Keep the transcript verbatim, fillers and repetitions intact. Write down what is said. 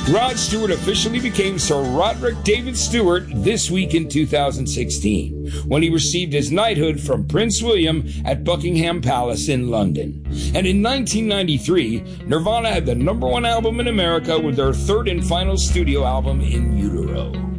Rod Stewart officially became Sir Roderick David Stewart this week in two thousand sixteen, when he received his knighthood from Prince William at Buckingham Palace in London. And in nineteen ninety-three, Nirvana had the number one album in America with their third and final studio album, In Utero.